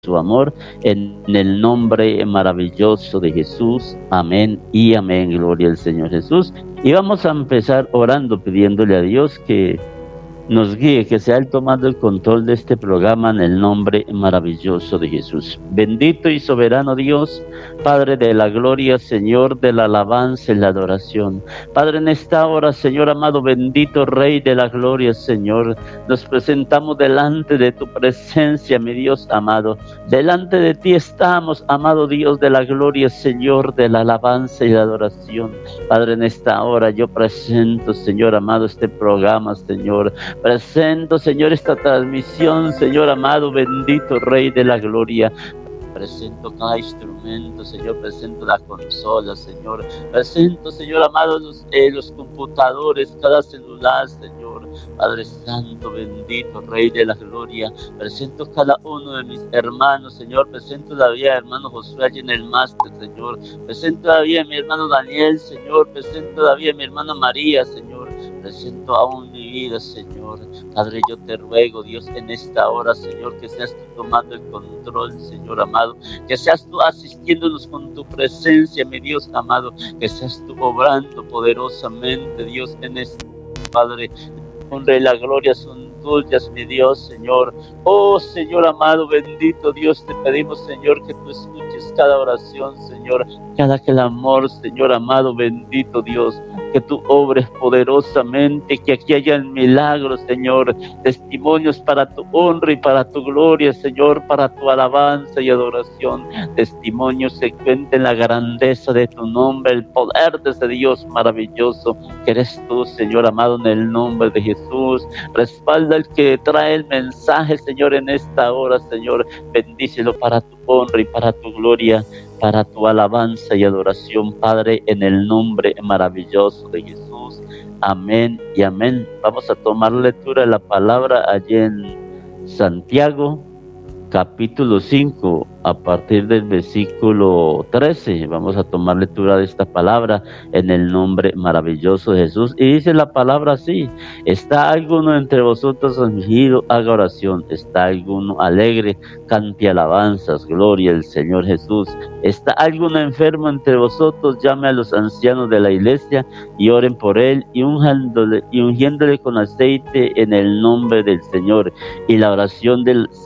su amor, en el nombre maravilloso de Jesús. Amén y amén. Gloria al Señor Jesús. Y vamos a empezar orando, pidiéndole a Dios que nos guíe, que sea Él tomando el control de este programa en el nombre maravilloso de Jesús. Bendito y soberano Dios, Padre de la gloria, Señor de la alabanza y la adoración. Padre, en esta hora, Señor amado, bendito Rey de la gloria, Señor, nos presentamos delante de tu presencia, mi Dios amado. Delante de ti estamos, amado Dios de la gloria, Señor de la alabanza y la adoración. Padre, en esta hora yo presento, Señor amado, este programa, Señor. Presento, Señor, esta transmisión, Señor amado, bendito Rey de la gloria. Presento cada instrumento, Señor, presento la consola, Señor. Presento, Señor amado, los computadores, cada celular, Señor. Padre Santo, bendito Rey de la gloria. Presento cada uno de mis hermanos, Señor. Presento la vida de hermano Josué allí en el máster, Señor. Presento la vida de mi hermano Daniel, Señor. Presento la vida de mi hermana María, Señor. Presento aún mi vida, Señor. Padre, yo te ruego, Dios, en esta hora, Señor, que seas tú tomando el control, Señor amado, que seas tú asistiéndonos con tu presencia, mi Dios amado, que seas tú obrando poderosamente, Dios, en este Padre. Honra y la gloria son tuyas, mi Dios, Señor. Oh, Señor amado, bendito Dios, te pedimos, Señor, que tú escuches cada oración, Señor, cada clamor, Señor amado, bendito Dios, que tú obres poderosamente, que aquí hayan milagros, Señor, testimonios para tu honra y para tu gloria, Señor, para tu alabanza y adoración, testimonios que cuenten la grandeza de tu nombre, el poder de ese Dios maravilloso que eres tú, Señor amado, en el nombre de Jesús. Respalda el que trae el mensaje, Señor, en esta hora, Señor, bendícelo para tu honra y para tu gloria, para tu alabanza y adoración, Padre, en el nombre maravilloso de Jesús. Amén y amén. Vamos a tomar lectura de la palabra allí en Santiago, capítulo 5, a partir del versículo 13. Vamos a tomar lectura de esta palabra en el nombre maravilloso de Jesús. Y dice la palabra así: ¿está alguno entre vosotros afligido? Haga oración. ¿Está alguno alegre? Cante alabanzas. Gloria al Señor Jesús. ¿Está alguno enfermo entre vosotros? Llame a los ancianos de la iglesia y oren por él y ungiéndole con aceite en el nombre del Señor. Y la oración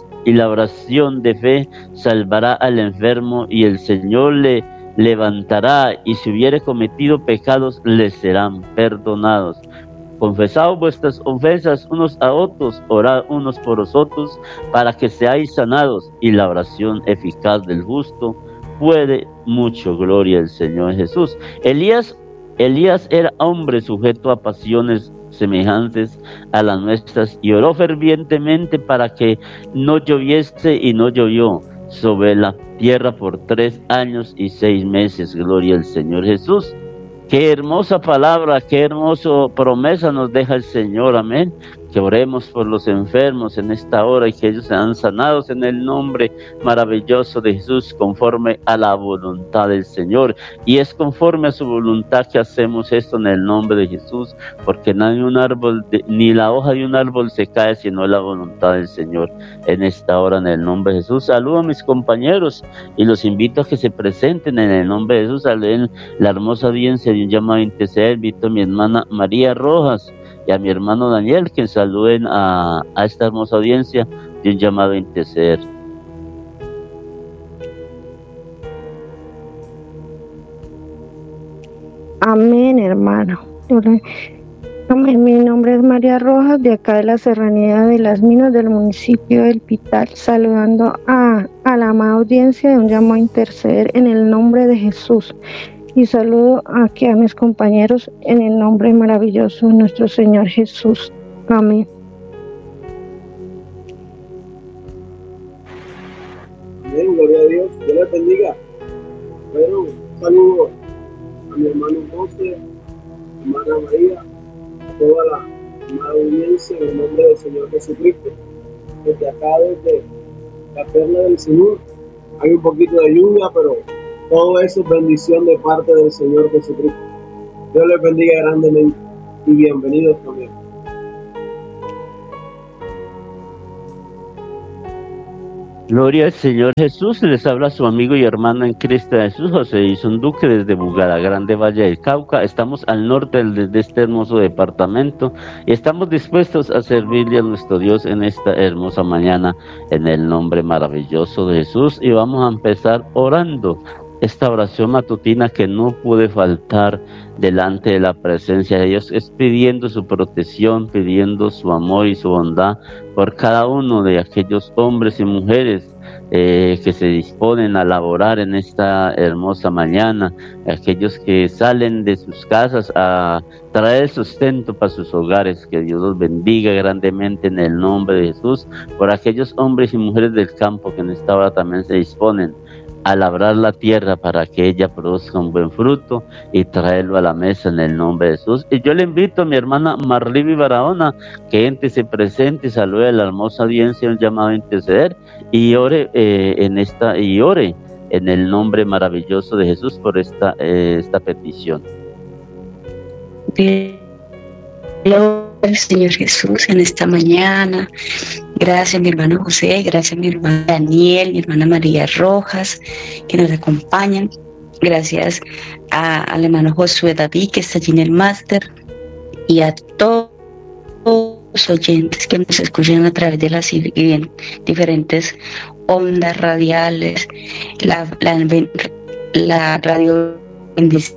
de fe salvará al enfermo, y el Señor le levantará, y si hubiere cometido pecados, le serán perdonados. Confesaos vuestras ofensas unos a otros, orad unos por los otros, para que seáis sanados, y la oración eficaz del justo puede mucho. Gloria al Señor Jesús. Elías era hombre sujeto a pasiones semejantes a las nuestras, y oró fervientemente para que no lloviese, y no llovió sobre la tierra por 3 años y 6 meses. Gloria al Señor Jesús. Qué hermosa palabra, qué hermosa promesa nos deja el Señor. Amén. Que oremos por los enfermos en esta hora y que ellos sean sanados en el nombre maravilloso de Jesús, conforme a la voluntad del Señor. Y es conforme a su voluntad que hacemos esto en el nombre de Jesús, porque ni la hoja de un árbol se cae, sino la voluntad del Señor en esta hora, en el nombre de Jesús. Saludo a mis compañeros y los invito a que se presenten en el nombre de Jesús. Saluden la hermosa audiencia de un llamado a interceder. Invito a mi hermana María Rojas y a mi hermano Daniel, que saluden a esta hermosa audiencia de un llamado a interceder. Amén, hermano. Mi nombre es María Rojas, de acá de la Serranía de las Minas, del municipio del Pital, saludando a la amada audiencia de un llamado a interceder en el nombre de Jesús. Y saludo aquí a mis compañeros en el nombre maravilloso de nuestro Señor Jesús. Amén. Amén, gloria a Dios. Dios les bendiga. Bueno, un saludo a mi hermano José, hermana María, a toda la amada audiencia en el nombre del Señor Jesucristo. Desde acá, desde la perla del Señor, hay un poquito de lluvia, pero todo eso es bendición de parte del Señor Jesucristo. Dios les bendiga grandemente y bienvenidos también. Gloria al Señor Jesús, les habla su amigo y hermano en Cristo Jesús, José Ison Duque, desde Grande Valle del Cauca. Estamos al norte de este hermoso departamento y estamos dispuestos a servirle a nuestro Dios en esta hermosa mañana, en el nombre maravilloso de Jesús. Y vamos a empezar orando esta oración matutina que no puede faltar delante de la presencia de Dios, es pidiendo su protección, pidiendo su amor y su bondad por cada uno de aquellos hombres y mujeres que se disponen a laborar en esta hermosa mañana, aquellos que salen de sus casas a traer sustento para sus hogares. Que Dios los bendiga grandemente en el nombre de Jesús, por aquellos hombres y mujeres del campo que en esta hora también se disponen a labrar la tierra para que ella produzca un buen fruto y traerlo a la mesa en el nombre de Jesús. Y yo le invito a mi hermana Marliby Barahona que entre, se presente y salude a la hermosa audiencia, un llamado a interceder y ore ore en el nombre maravilloso de Jesús por esta petición. Gloria al Señor Jesús en esta mañana. Gracias mi hermano José, gracias mi hermana Daniel, mi hermana María Rojas, que nos acompañan. Gracias al hermano Josué David, que está allí en el máster, y a todos los oyentes que nos escuchan a través de las diferentes ondas radiales, la radio bendición,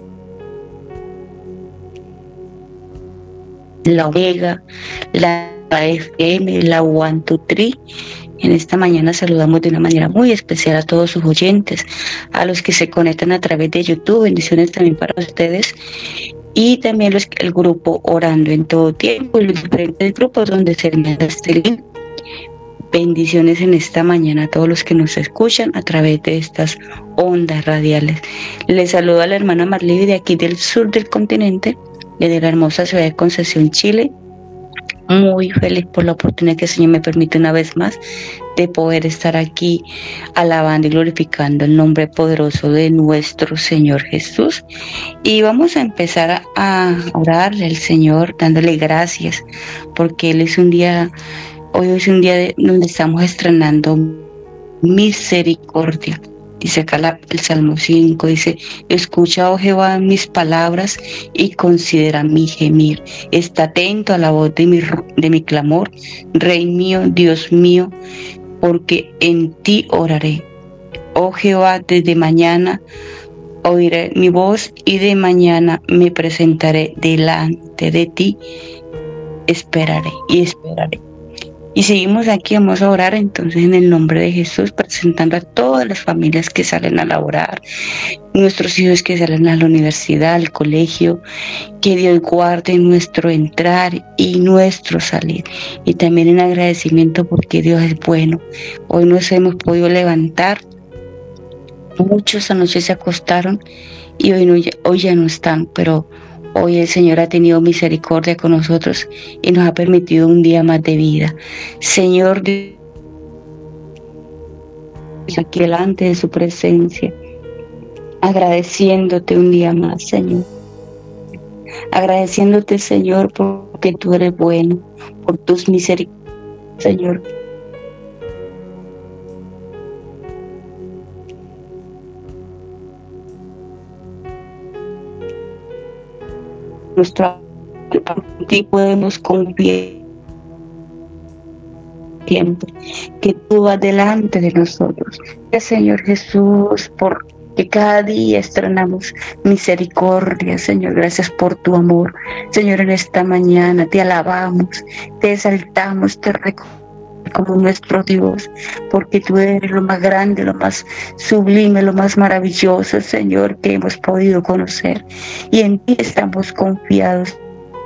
la Omega, la FM, la 123. En esta mañana saludamos de una manera muy especial a todos sus oyentes, a los que se conectan a través de YouTube. Bendiciones también para ustedes, y también el grupo Orando en Todo Tiempo y los diferentes grupos donde se envía este link. Bendiciones en esta mañana a todos los que nos escuchan a través de estas ondas radiales. Les saluda a la hermana Marliby de aquí del sur del continente, desde la hermosa ciudad de Concepción, Chile. Muy feliz por la oportunidad que el Señor me permite una vez más de poder estar aquí alabando y glorificando el nombre poderoso de nuestro Señor Jesús. Y vamos a empezar a orarle al Señor, dándole gracias, porque hoy es un día donde estamos estrenando misericordia. Dice acá el Salmo 5, dice: escucha, oh Jehová, mis palabras y considera mi gemir. Está atento a la voz de mi clamor, Rey mío, Dios mío, porque en ti oraré. Oh Jehová, desde mañana oiré mi voz y de mañana me presentaré delante de ti. Esperaré y esperaré. Y seguimos aquí, vamos a orar entonces en el nombre de Jesús, presentando a todas las familias que salen a laborar, nuestros hijos que salen a la universidad, al colegio, que Dios guarde nuestro entrar y nuestro salir. Y también en agradecimiento porque Dios es bueno. Hoy nos hemos podido levantar, muchos anoche se acostaron y hoy ya no están, pero hoy el Señor ha tenido misericordia con nosotros y nos ha permitido un día más de vida. Señor, aquí delante de su presencia, agradeciéndote un día más, Señor. Agradeciéndote, Señor, porque tú eres bueno, por tus misericordias, Señor. Nuestro ti podemos confiar siempre, que tú vas delante de nosotros. Gracias, Señor Jesús, porque cada día estrenamos misericordia, Señor. Gracias por tu amor, Señor. En esta mañana te alabamos, te exaltamos, te reconocemos como nuestro Dios, porque tú eres lo más grande, lo más sublime, lo más maravilloso, Señor, que hemos podido conocer, y en ti estamos confiados.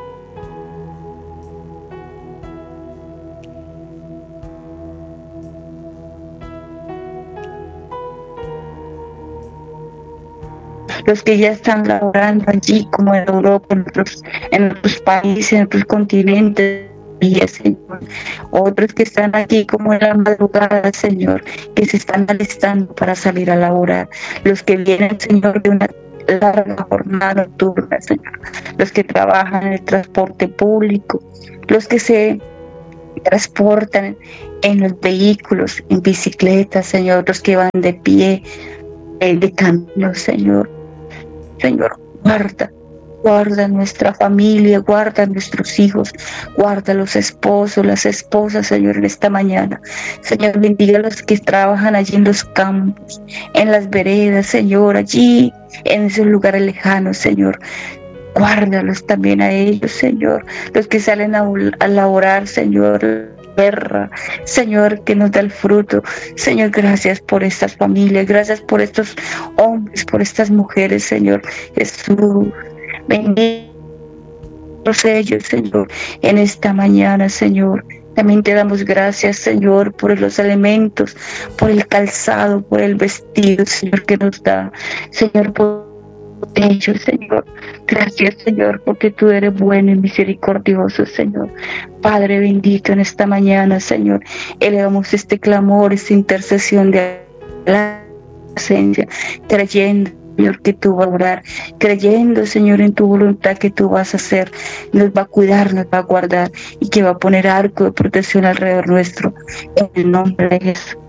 Los que ya están laborando allí, como en Europa, en otros países, en otros continentes, Señor. Otros que están aquí como en la madrugada, Señor, que se están alistando para salir a laborar. Los que vienen, Señor, de una larga jornada nocturna, Señor. Los que trabajan en el transporte público, los que se transportan en los vehículos, en bicicletas, Señor, los que van de pie, de camino, Señor. Señor, guarda nuestra familia, guarda nuestros hijos, guarda los esposos, las esposas, Señor, en esta mañana. Señor, bendiga a los que trabajan allí en los campos, en las veredas, Señor, allí en esos lugares lejanos, Señor. Guárdalos también a ellos, Señor, los que salen a laborar, Señor, tierra, Señor, que nos da el fruto. Señor, gracias por estas familias, gracias por estos hombres, por estas mujeres, Señor Jesús. Bendito ellos, Señor, en esta mañana, Señor. También te damos gracias, Señor, por los alimentos, por el calzado, por el vestido, Señor, que nos da. Señor, por ello, Señor. Gracias, Señor, porque tú eres bueno y misericordioso, Señor. Padre bendito, en esta mañana, Señor, elevamos este clamor, esta intercesión de la presencia, creyendo, Señor, que tú vas a orar, creyendo, Señor, en tu voluntad que tú vas a hacer, nos va a cuidar, nos va a guardar y que va a poner arco de protección alrededor nuestro, en el nombre de Jesús.